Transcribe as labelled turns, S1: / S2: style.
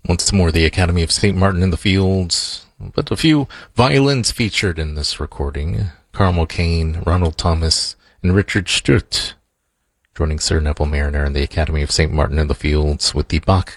S1: Once more, the Academy of St. Martin in the Fields, but a few violins featured in this recording. Carl Mulcahy, Ronald Thomas, and Richard Strutt, joining Sir Neville Mariner and the Academy of St. Martin in the Fields with the Bach